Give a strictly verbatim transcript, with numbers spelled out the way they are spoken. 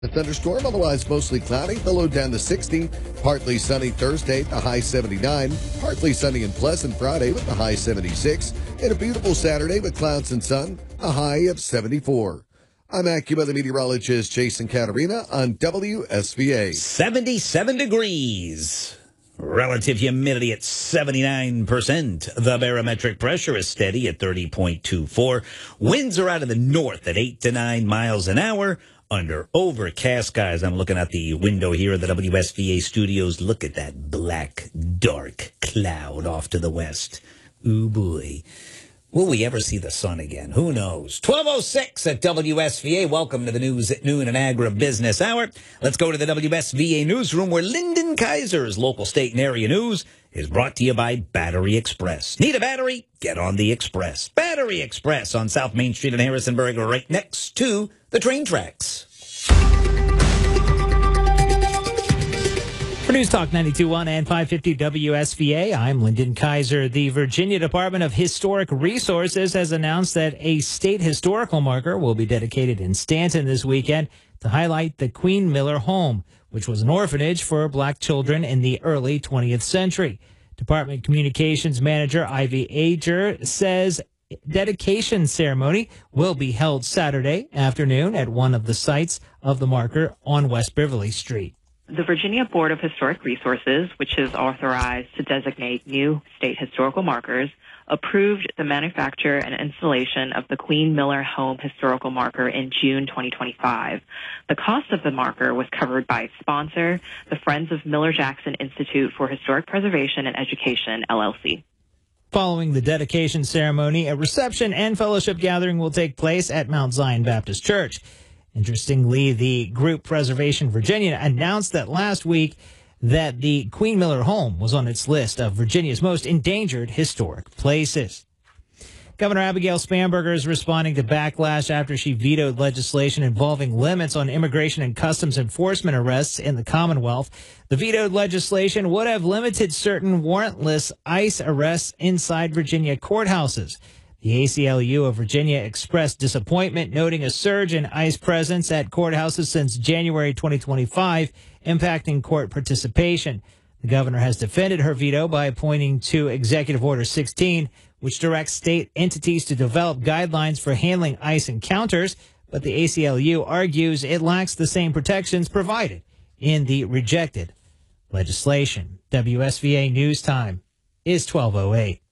A thunderstorm, otherwise mostly cloudy, the low down to sixty. Partly sunny Thursday, the high seventy-nine. Partly sunny and pleasant Friday with the high seventy-six. And a beautiful Saturday with clouds and sun, a high of seventy-four. I'm AccuWeather meteorologist Jason Caterina on W S V A. seventy-seven degrees. Relative humidity at seventy-nine percent. The barometric pressure is steady at thirty point two four. Winds are out of the north at eight to nine miles an hour. Under overcast skies. I'm looking out the window here at the W S V A studios. Look at that black, dark cloud off to the west. Ooh, boy. Will we ever see the sun again? Who knows? twelve oh six at W S V A. Welcome to the News at Noon and Agribusiness Hour. Let's go to the W S V A newsroom where Lyndon Kaiser's local, state, and area news is brought to you by Battery Express. Need a battery? Get on the Express. Battery Express on South Main Street in Harrisonburg, right next to the train tracks. For News Talk ninety-two point one and five fifty W S V A, I'm Lyndon Kaiser. The Virginia Department of Historic Resources has announced that a state historical marker will be dedicated in Stanton this weekend to highlight the Queen Miller Home, which was an orphanage for black children in the early twentieth century. Department Communications Manager Ivy Ager says dedication ceremony will be held Saturday afternoon at one of the sites of the marker on West Beverly Street. The Virginia Board of Historic Resources, which is authorized to designate new state historical markers, approved the manufacture and installation of the Queen Miller Home historical marker in June twenty twenty-five. The cost of the marker was covered by its sponsor, the Friends of Miller-Jackson Institute for Historic Preservation and Education, L L C. Following the dedication ceremony, a reception and fellowship gathering will take place at Mount Zion Baptist Church. Interestingly, the group Preservation Virginia announced that last week that the Queen Miller Home was on its list of Virginia's most endangered historic places. Governor Abigail Spanberger is responding to backlash after she vetoed legislation involving limits on immigration and customs enforcement arrests in the Commonwealth. The vetoed legislation would have limited certain warrantless ICE arrests inside Virginia courthouses. The A C L U of Virginia expressed disappointment, noting a surge in ICE presence at courthouses since January twenty twenty-five, impacting court participation. The governor has defended her veto by pointing to Executive Order sixteen, which directs state entities to develop guidelines for handling ICE encounters, but the A C L U argues it lacks the same protections provided in the rejected legislation. W S V A News Time is twelve oh eight.